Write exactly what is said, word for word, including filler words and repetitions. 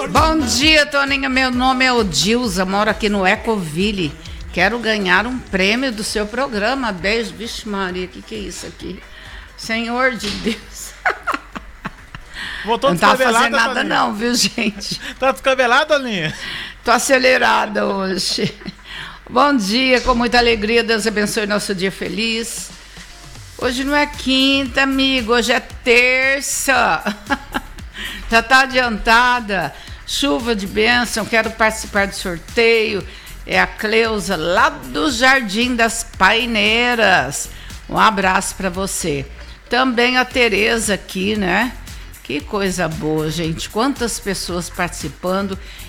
Bom dia, Toninha. Meu nome é Odilza, moro aqui no Ecoville. Quero ganhar um prêmio do seu programa. Beijo. Vixe Maria, o que, que é isso aqui? Senhor de Deus. Voltou não tá descabelada, fazendo nada Toninha? não, viu, gente? Tá descabelada, Toninha? Tô acelerada hoje. Bom dia, com muita alegria. Deus abençoe nosso dia feliz. Hoje não é quinta, amigo. Hoje é terça. Já tá adiantada. Chuva de bênção. Quero participar do sorteio. É a Cleusa, lá do Jardim das Paineiras. Um abraço para você. Também a Tereza aqui, né? Que coisa boa, gente. Quantas pessoas participando.